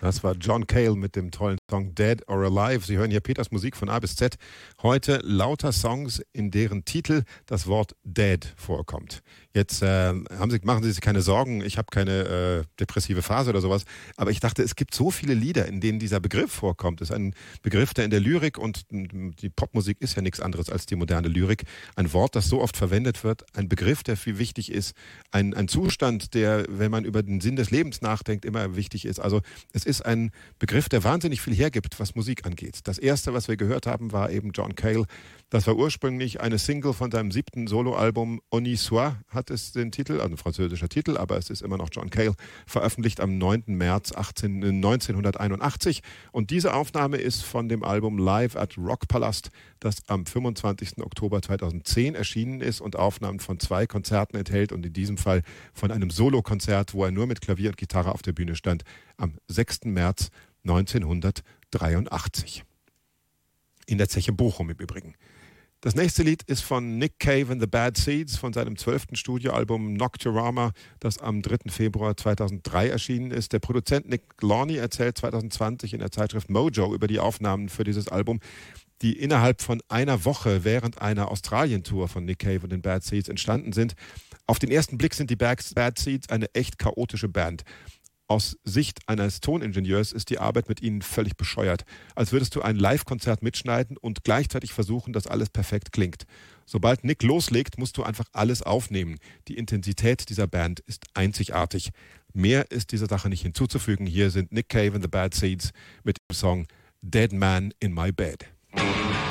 Das war John Cale mit dem tollen Song Dead or Alive. Sie hören hier Peters Musik von A bis Z. Heute lauter Songs, in deren Titel das Wort Dead vorkommt. Jetzt machen Sie sich keine Sorgen, ich habe keine depressive Phase oder sowas, aber ich dachte, es gibt so viele Lieder, in denen dieser Begriff vorkommt. Das ist ein Begriff, der in der Lyrik, und die Popmusik ist ja nichts anderes als die moderne Lyrik, ein Wort, das so oft verwendet wird, ein Begriff, der viel wichtig ist, ein Zustand, der, wenn man über den Sinn des Lebens nachdenkt, immer wichtig ist. Also es ist ein Begriff, der wahnsinnig viel hergibt, was Musik angeht. Das erste, was wir gehört haben, war eben John Cale. Das war ursprünglich eine Single von seinem 7. Soloalbum Honi Soit, hat es den Titel, also ein französischer Titel, aber es ist immer noch John Cale, veröffentlicht am 9. März 1981. Und diese Aufnahme ist von dem Album Live at Rockpalast, das am 25. Oktober 2010 erschienen ist und Aufnahmen von 2 Konzerten enthält und in diesem Fall von einem Solokonzert, wo er nur mit Klavier und Gitarre auf der Bühne stand, am 6. März 1983. In der Zeche Bochum im Übrigen. Das nächste Lied ist von Nick Cave and the Bad Seeds von seinem 12. Studioalbum Nocturama, das am 3. Februar 2003 erschienen ist. Der Produzent Nick Lawney erzählt 2020 in der Zeitschrift Mojo über die Aufnahmen für dieses Album, die innerhalb von einer Woche während einer Australien-Tour von Nick Cave und den Bad Seeds entstanden sind. Auf den ersten Blick sind die Bad Seeds eine echt chaotische Band. Aus Sicht eines Toningenieurs ist die Arbeit mit ihnen völlig bescheuert. Als würdest du ein Live-Konzert mitschneiden und gleichzeitig versuchen, dass alles perfekt klingt. Sobald Nick loslegt, musst du einfach alles aufnehmen. Die Intensität dieser Band ist einzigartig. Mehr ist dieser Sache nicht hinzuzufügen. Hier sind Nick Cave and the Bad Seeds mit dem Song Dead Man in My Bed.